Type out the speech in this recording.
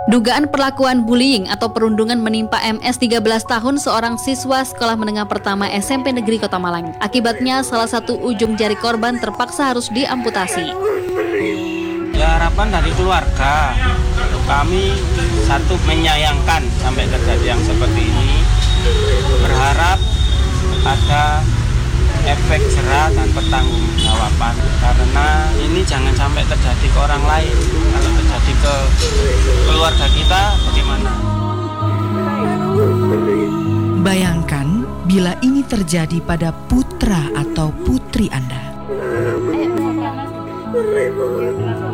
Dugaan perlakuan bullying atau perundungan menimpa MS 13 tahun seorang siswa sekolah menengah pertama SMP Negeri Kota Malang. Akibatnya salah satu ujung jari korban terpaksa harus diamputasi. Ya, harapan dari keluarga, kami satu menyayangkan sampai terjadi yang seperti ini. Berharap ada efek jerah dan pertanggungjawaban, karena ini jangan sampai terjadi ke orang lain. Kalau terjadi ke keluarga kita, bagaimana? Bayangkan bila ini terjadi pada putra atau putri Anda.